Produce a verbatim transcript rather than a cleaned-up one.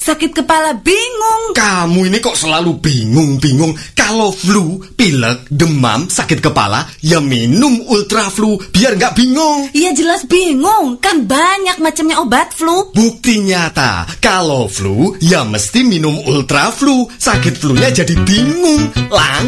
sakit kepala bingung. Kamu ini kok selalu bingung-bingung. Kalau flu, pilek, demam, sakit kepala, ya minum Ultra Flu biar nggak bingung. Iya jelas bingung, kan banyak macamnya obat flu. Bukti nyata, kalau flu, ya mesti minum Ultra Flu. Sakit flunya jadi bingung. Lang